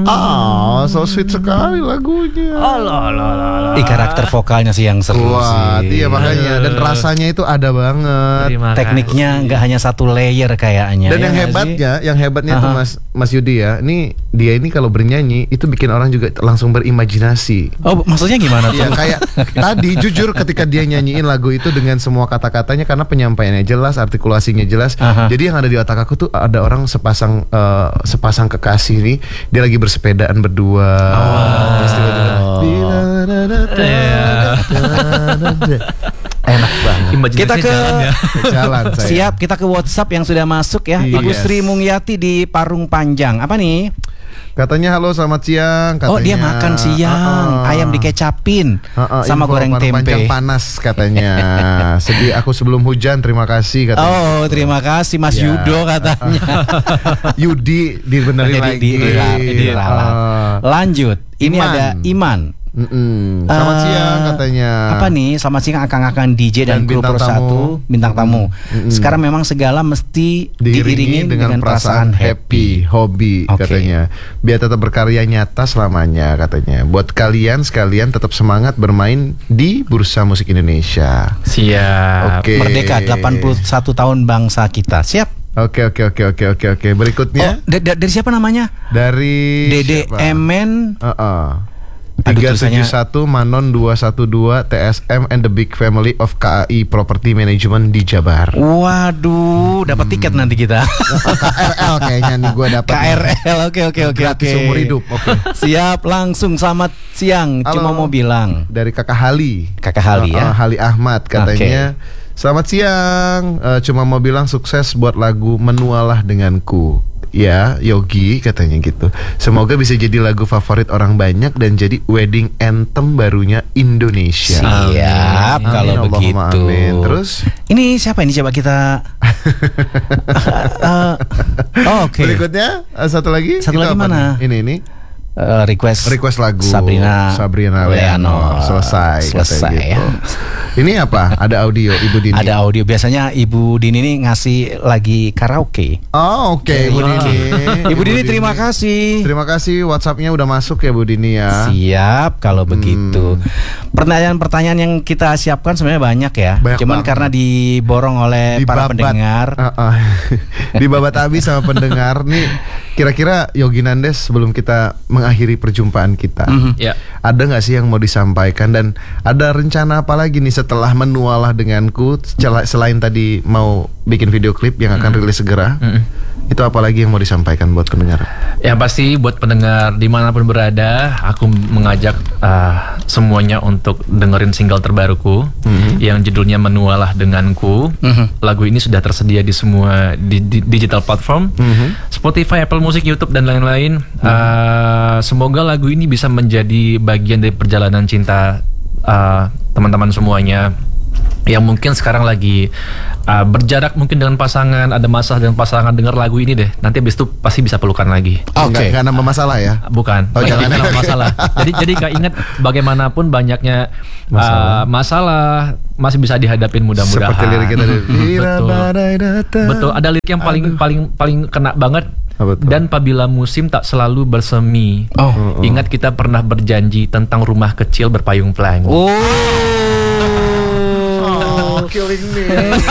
So sweet sekali lagunya. Karakter vokalnya sih yang seru Kuat, sih. iya makanya. Dan rasanya itu ada banget. Tekniknya nggak hanya satu layer kayaknya. Dan ya yang hebatnya tuh Mas Yudi ya, dia ini kalau bernyanyi itu bikin orang juga langsung berimajinasi. Oh, maksudnya gimana tuh? Iya, kayak tadi jujur ketika dia nyanyiin lagu itu dengan semua kata-katanya, karena penyampaiannya jelas, artikulasinya jelas. Jadi yang ada di otak aku tuh ada orang sepasang kekasih nih, dia lagi bersepedaan berdua. Terus tiba-tiba enak banget. Kita ke jalan saya. Siap, kita ke WhatsApp yang sudah masuk ya. Ibu Sri Mungyati di Parung Panjang. Apa nih? Katanya halo selamat siang. Katanya, dia makan siang, ayam dikecapin sama goreng tempe. Panjang panas katanya. Sedih aku sebelum hujan, terima kasih katanya. Oh, terima kasih Mas Yudo katanya. Yudi dibenerin lagi. Lanjut, ini ada Iman. Selamat siang katanya. Apa nih? Selamat siang akang-akang DJ dan kru Pro 1 bintang tamu. Sekarang memang segala mesti diiringi dengan perasaan happy, hobi katanya. Biar tetap berkarya nyata selamanya katanya. Buat kalian sekalian tetap semangat bermain di Bursa Musik Indonesia. Siap. Merdeka 81 tahun bangsa kita. Siap. Oke. Berikutnya. Dari siapa namanya? Dari Dede Emen. 371 Manon 212 TSM and the Big Family of KAI Property Management di Jabar. Waduh, dapat tiket nanti kita. KRL kayaknya nih gue dapat. KRL, oke. Seumur hidup, Siap, langsung selamat siang. Halo. Cuma mau bilang dari Kakak Hali. Kakak Hali ya. Hali Ahmad katanya. Selamat siang. Cuma mau bilang sukses buat lagu Menualah Denganku. Ya, Yogi katanya gitu. Semoga bisa jadi lagu favorit orang banyak dan jadi wedding anthem barunya Indonesia. Siap, kalau begitu. Amin. Terus ini siapa ini, coba kita berikutnya satu lagi mana? Ini request lagu Sabrina Leano. Selesai ya. Gitu. Ini apa? Ada audio Ibu Dini. Ada audio. Biasanya Ibu Dini ini ngasih lagi karaoke. Oh, oke. Ibu Dini. Ibu Dini terima kasih. Terima kasih, WhatsApp-nya udah masuk ya Bu Dini ya. Siap kalau begitu. Pertanyaan-pertanyaan yang kita siapkan sebenarnya banyak ya. Cuman karena diborong oleh para pendengar. Dibabat habis sama pendengar nih. Kira-kira Yogi Nandes sebelum kita mengakhiri perjumpaan kita, ada nggak sih yang mau disampaikan, dan ada rencana apa lagi nih setelah Menualah Denganku, selain tadi mau bikin video klip yang akan rilis segera? Itu apa lagi yang mau disampaikan buat pendengar? Yang pasti buat pendengar dimanapun berada, aku mengajak semuanya untuk dengerin single terbaruku yang judulnya Menualah Denganku. Lagu ini sudah tersedia di semua digital platform, Spotify, Apple Music, YouTube dan lain-lain. Semoga lagu ini bisa menjadi bagian dari perjalanan cinta teman-teman semuanya yang mungkin sekarang lagi berjarak mungkin dengan pasangan, ada masalah dengan pasangan, dengar lagu ini deh. Nanti habis itu pasti bisa pelukan lagi. Nggak nambah masalah ya? Bukan. Jangan nambah masalah. Jadi gak ingat bagaimanapun banyaknya masalah masih bisa dihadapin mudah-mudahan. Seperti lirik kita Betul. Ada lirik yang paling kena banget. Dan apabila musim tak selalu bersemi, ingat kita pernah berjanji tentang rumah kecil berpayung pelangi. Killing me.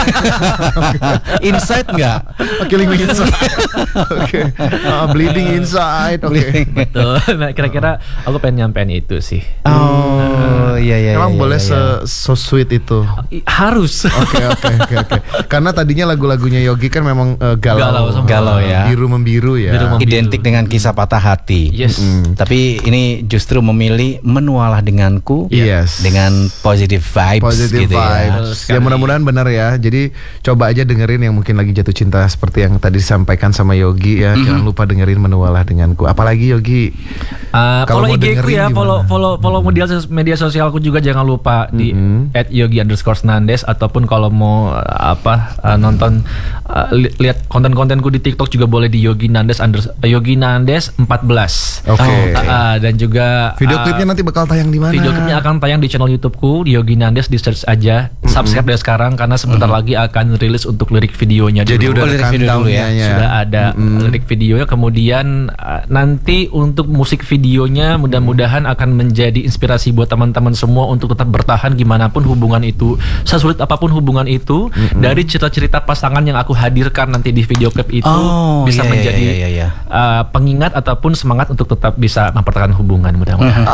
Inside nggak? Killing me inside. Bleeding inside. Betul. Nah, kira-kira aku pengen nyampein itu sih. Iya. Emang boleh so sweet itu? Harus. Oke. Karena tadinya lagu-lagunya Yogi kan memang galau ya. Biru membiru ya. Identik dengan kisah patah hati. Yes. Tapi ini justru memilih Menualah Denganku. Yes. Dengan positive vibes gitu vibes. Ya mudah-mudahan benar ya. Jadi coba aja dengerin yang mungkin lagi jatuh cinta seperti yang tadi disampaikan sama Yogi ya. Jangan lupa dengerin Menualah Denganku. Apalagi Yogi? Kalau IG ku ya, follow media media sosialku juga jangan lupa di @yogi_nandes, ataupun kalau mau nonton lihat konten-kontenku di TikTok juga boleh di Yogi Nandes 14. Oke. Dan juga video klipnya nanti bakal tayang di mana? Video klipnya akan tayang di channel YouTubeku di Yogi Nandes, di search aja. Subscribe dari sekarang karena sebentar lagi akan rilis untuk lirik videonya. Jadi udah lirik video dulu ya. Sudah ada lirik videonya. Kemudian nanti untuk musik videonya mudah-mudahan akan menjadi inspirasi buat teman-teman semua untuk tetap bertahan gimana pun hubungan itu, sesulit apapun hubungan itu. Dari cerita-cerita pasangan yang aku hadirkan nanti di video klip itu bisa menjadi pengingat ataupun semangat untuk tetap bisa mempertahankan hubungan, mudah-mudahan.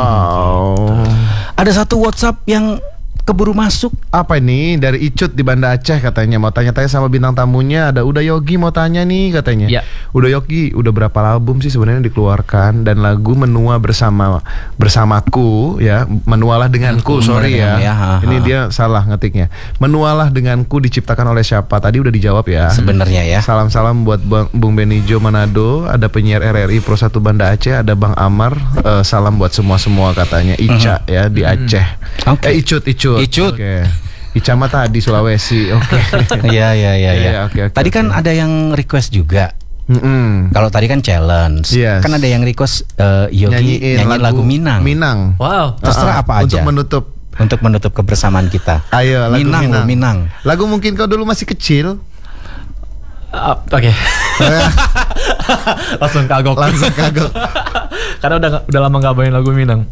Ada satu WhatsApp yang keburu masuk. Apa ini? Dari Icut di Banda Aceh katanya mau tanya-tanya sama bintang tamunya. Ada Uda Yogi mau tanya nih katanya. Ya. Uda Yogi udah berapa album sih sebenarnya dikeluarkan, dan lagu Menua bersamaku ya, Menualah denganku, sorry ya. Ini dia salah ngetiknya. Menualah denganku diciptakan oleh siapa? Tadi udah dijawab ya. Sebenarnya ya. Salam-salam buat Bung Benijo Manado, ada penyiar RRI Pro 1 Banda Aceh, ada Bang Amar. Salam buat semua katanya. Ica ya di Aceh. Icut. Oke. Ica mah tadi Sulawesi. Oke. Iya. Oke. Tadi kan ada yang request juga. Kalau tadi kan challenge, kan ada yang request Yogi nyanyiin lagu Minang. Wow. Terserah apa aja. Untuk menutup kebersamaan kita. Ayo lagu Minang. Lagu mungkin kau dulu masih kecil. Oke. Langsung kagok. Karena udah lama nggak bawain lagu Minang.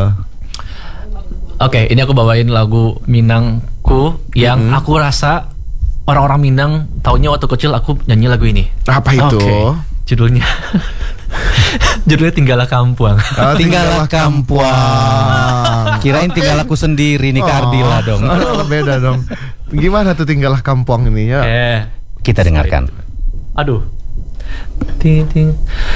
Oke, ini aku bawain lagu Minangku yang aku rasa orang-orang Minang taunya waktu kecil aku nyanyi lagu ini. Apa itu? Judulnya Tinggallah Kampuang. Tinggallah Kampuang. Kirain tinggal aku sendiri nih, Kardila dong. Beda dong. Gimana tuh Tinggallah Kampuang ini ya? Kita dengarkan. Aduh.